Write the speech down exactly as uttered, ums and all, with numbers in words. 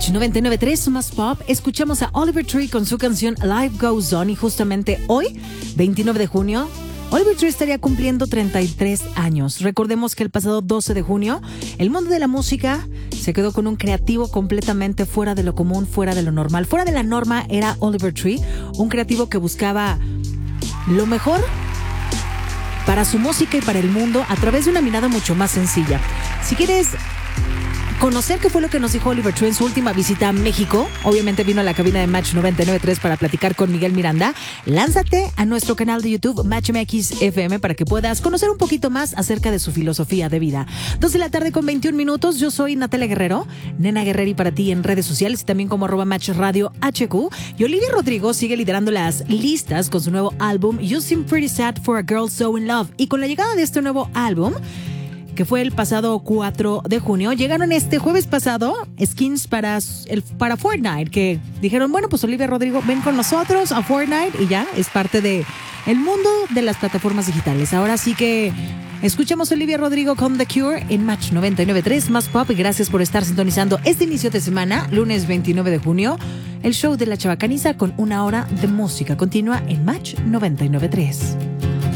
Match noventa y nueve punto tres más pop, escuchamos a Oliver Tree con su canción Life Goes On y justamente hoy, veintinueve de junio, Oliver Tree estaría cumpliendo treinta y tres años. Recordemos que el pasado doce de junio, el mundo de la música se quedó con un creativo completamente fuera de lo común, fuera de lo normal. Fuera de la norma era Oliver Tree, un creativo que buscaba lo mejor para su música y para el mundo a través de una mirada mucho más sencilla. Si quieres conocer qué fue lo que nos dijo Oliver Tree en su última visita a México, obviamente vino a la cabina de Match noventa y nueve punto tres para platicar con Miguel Miranda, lánzate a nuestro canal de YouTube Match M X F M para que puedas conocer un poquito más acerca de su filosofía de vida. Dos de la tarde con veintiún minutos, yo soy Natalia Guerrero, Nena Guerreri para ti en redes sociales y también como arroba Match Radio H Q. Y Olivia Rodrigo sigue liderando las listas con su nuevo álbum You Seem Pretty Sad for a Girl So In Love. Y con la llegada de este nuevo álbum, que fue el pasado cuatro de junio, llegaron este jueves pasado skins para, el, para Fortnite, que dijeron, bueno, pues Olivia Rodrigo, ven con nosotros a Fortnite y ya, es parte de el mundo de las plataformas digitales. Ahora sí que escuchamos a Olivia Rodrigo con The Cure en Match noventa y nueve punto tres más pop y gracias por estar sintonizando este inicio de semana, lunes veintinueve de junio, el show de la Chabacaniza con una hora de música continua en Match noventa y nueve punto tres.